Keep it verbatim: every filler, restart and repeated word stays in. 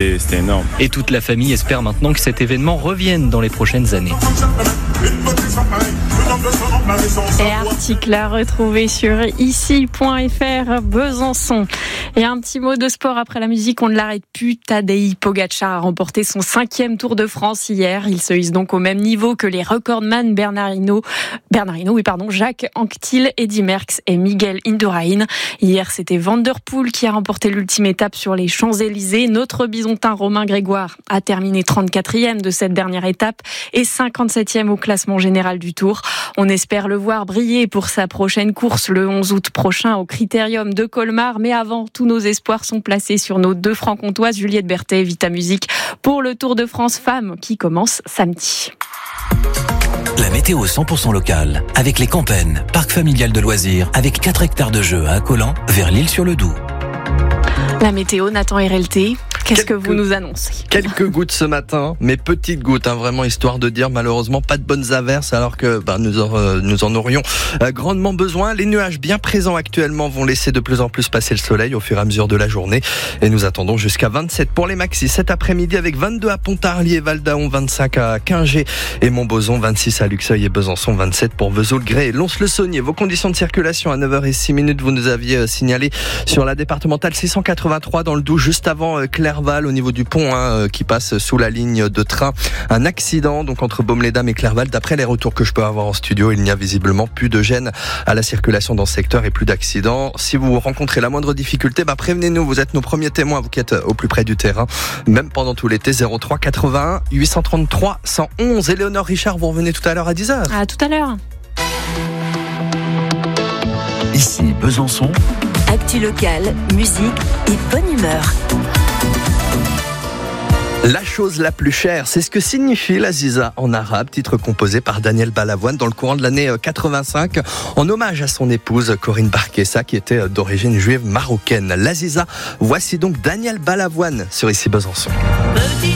c'était, c'était énorme. Et toute la famille espère maintenant que cet événement revienne dans les prochaines années. Et article à retrouver sur ici point f r. Besançon. Et un petit mot de sport après la musique, on ne l'arrête plus. Tadej Pogačar a remporté son cinquième Tour de France hier. Il se hisse donc au même niveau que les recordman Bernard Hinault, Bernard Hinault, oui pardon, Jacques Anquetil, Eddy Merckx et Miguel Indurain. Hier, c'était Van der Poel qui a remporté l'ultime étape sur les Champs-Élysées. Notre bisontin Romain Grégoire a terminé trente-quatrième de cette dernière étape et cinquante-septième au classement général du Tour. On espère le voir briller pour sa prochaine course le onze août prochain au Critérium de Colmar. Mais avant, tous nos espoirs sont placés sur nos deux franc-comtoises, Juliette Berthet et Vita Musique, pour le Tour de France Femmes qui commence samedi. La météo cent pour cent locale, avec les Campennes, parc familial de loisirs, avec quatre hectares de jeux à Accolant, vers l'Île-sur-le-Doubs. La météo, Nathan R L T. Qu'est-ce Quelques, que vous nous annoncez ? Quelques gouttes ce matin, mais petites gouttes, hein, vraiment histoire de dire malheureusement pas de bonnes averses alors que bah, nous, en, euh, nous en aurions euh, grandement besoin. Les nuages bien présents actuellement vont laisser de plus en plus passer le soleil au fur et à mesure de la journée et nous attendons jusqu'à vingt-sept pour les maxis cet après-midi avec vingt-deux à Pontarlier et Val-d'Aon, vingt-cinq à Quingé et Montbozon, vingt-six à Luxeuil et Besançon, vingt-sept pour Vesoul-Grès et Lons-le-Saunier. Vos conditions de circulation à neuf heures six, vous nous aviez signalé sur la départementale six cent quatre-vingt-trois dans le Doubs juste avant Clerval au niveau du pont hein, qui passe sous la ligne de train. Un accident donc entre Baume-les-Dames et Clerval. D'après les retours que je peux avoir en studio, il n'y a visiblement plus de gêne à la circulation dans ce secteur et plus d'accidents. Si vous rencontrez la moindre difficulté, bah prévenez-nous, vous êtes nos premiers témoins, vous qui êtes au plus près du terrain, même pendant tout l'été. Zéro trois quatre-vingt-un huit cent trente-trois cent onze. Éléonore Richard, vous revenez tout à l'heure à dix heures. À tout à l'heure. Ici Besançon. Actu locale, musique et bonne humeur. La chose la plus chère, c'est ce que signifie l'Aziza en arabe, titre composé par Daniel Balavoine dans le courant de l'année quatre-vingt-cinq, en hommage à son épouse Corinne Barkessa qui était d'origine juive marocaine. L'Aziza, voici donc Daniel Balavoine sur Ici Besançon. Petit